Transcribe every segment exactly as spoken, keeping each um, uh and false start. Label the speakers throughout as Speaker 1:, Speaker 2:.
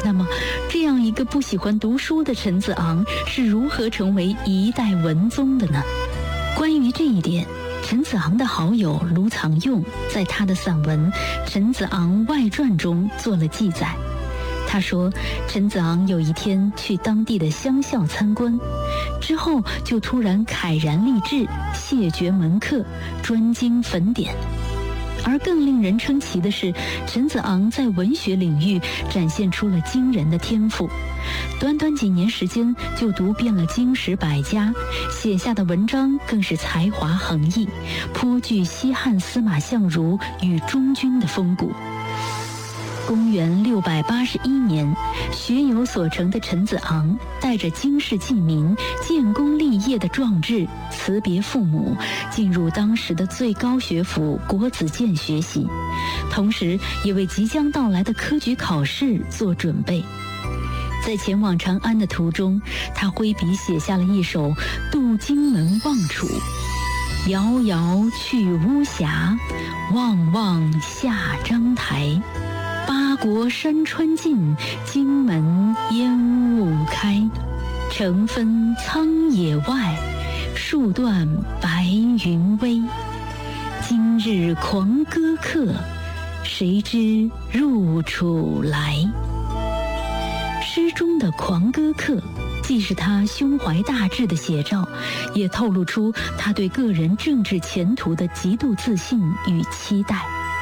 Speaker 1: 那么，这样一个不喜欢读书的陈子昂是如何成为一代文宗的呢？关于这一点，陈子昂的好友卢藏用在他的散文《陈子昂外传》中做了记载。他说，陈子昂有一天去当地的乡校参观，之后就突然慨然立志，谢绝门客，专精焚典。而更令人称奇的是，陈子昂在文学领域展现出了惊人的天赋，短短几年时间就读遍了经史百家，写下的文章更是才华横溢，颇具西汉司马相如与中军的风骨。公元六百八十一年，学有所成的陈子昂带着经世济民、建功立业的壮志，辞别父母，进入当时的最高学府国子监学习，同时也为即将到来的科举考试做准备。在前往长安的途中，他挥笔写下了一首《渡荆门望楚》：遥遥去巫峡，望望下章台。八国山川尽，荆门烟雾开。城分苍野外，树断白云微。今日狂歌客，谁知入楚来？诗中的狂歌客既是他胸怀大志的写照，也透露出他对个人政治前途的极度自信与期待。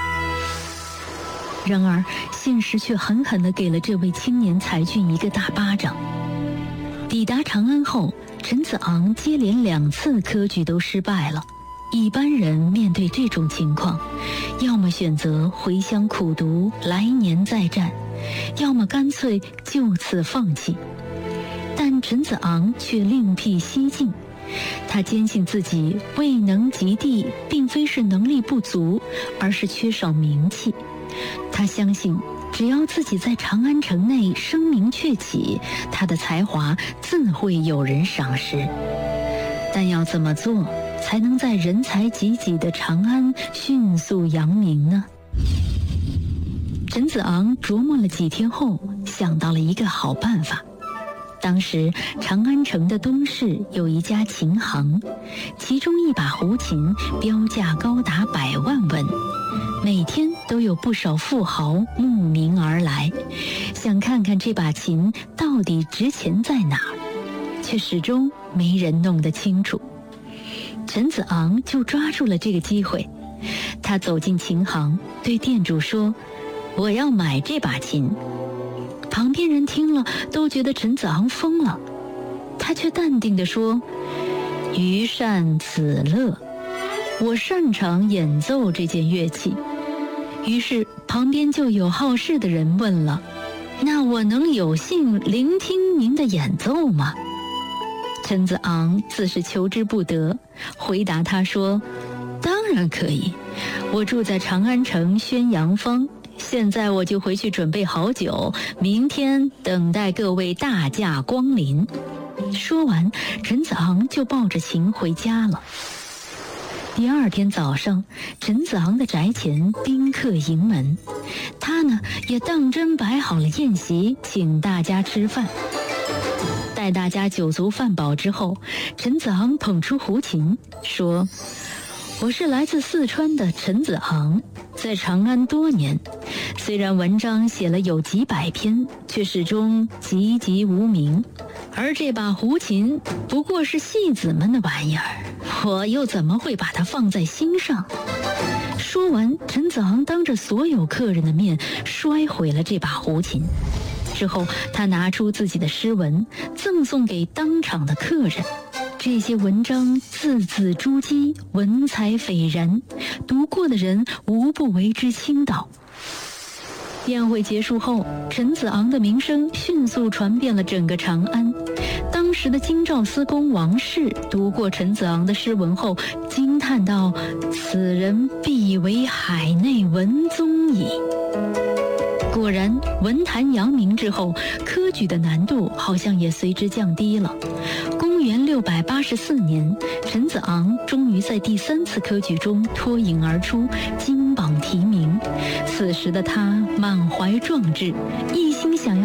Speaker 1: 然而，现实却狠狠地给了这位青年才俊一个大巴掌。抵达长安后，陈子昂接连两次科举都失败了。一般人面对这种情况，要么选择回乡苦读，来年再战，要么干脆就此放弃。但陈子昂却另辟蹊径，他坚信自己未能及第，并非是能力不足，而是缺少名气。他相信，只要自己在长安城内声名鹊起，他的才华自会有人赏识。但要怎么做，才能在人才济济的长安迅速扬名呢？陈子昂琢磨了几天后，想到了一个好办法。当时长安城的东市有一家琴行，其中一把胡琴标价高达百万文，每天都有不少富豪慕名而来，想看看这把琴到底值钱在哪儿，却始终没人弄得清楚。陈子昂就抓住了这个机会，他走进琴行，对店主说：“我要买这把琴。”旁边人听了都觉得陈子昂疯了，他却淡定地说：“余善此乐，我擅长演奏这件乐器。”于是旁边就有好事的人问了：“那我能有幸聆听您的演奏吗？”陈子昂自是求之不得，回答他说：“当然可以，我住在长安城宣阳坊，现在我就回去准备好酒，明天等待各位大驾光临。”说完，陈子昂就抱着琴回家了。第二天早上，陈子昂的宅前宾客盈门，他呢也当真摆好了宴席，请大家吃饭。待大家酒足饭饱之后，陈子昂捧出胡琴，说：“我是来自四川的陈子昂，在长安多年，虽然文章写了有几百篇，却始终籍籍无名。而这把胡琴不过是戏子们的玩意儿，我又怎么会把它放在心上？”说完，陈子昂当着所有客人的面摔毁了这把胡琴。之后，他拿出自己的诗文，赠送给当场的客人。这些文章字字珠玑，文采斐然，读过的人无不为之倾倒。宴会结束后，陈子昂的名声迅速传遍了整个长安。当时的京兆司公王氏读过陈子昂的诗文后，惊叹道：“此人必为海内文宗矣。”果然，文坛扬名之后，科举的难度好像也随之降低了。公元六百八十四年，陈子昂终于在第三次科举中脱颖而出，金榜题名。此时的他满怀壮志，一心想要